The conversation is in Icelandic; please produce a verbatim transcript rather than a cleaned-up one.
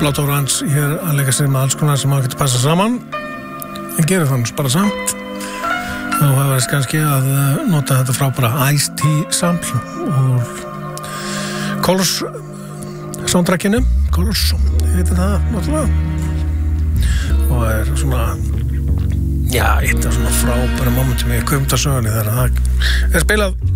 Blood Orange hér að leika sér með alls konar sem maður getur passað saman en gerir þannig bara samt þá hefur þess kannski að nota þetta frábæra Ice-T sample úr Colors soundtrackinu Colors, heitir það náttúrulega og er svona já, eitt af svona frábæra momentum í kvömtasögunni þegar það er spilað